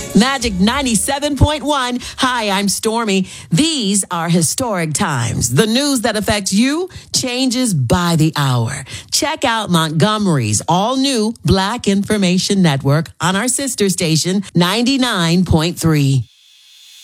Magic 97.1. Hi, I'm Stormy. These are historic times. The news that affects you changes by the hour. Check out Montgomery's all new Black Information Network on our sister station, 99.3.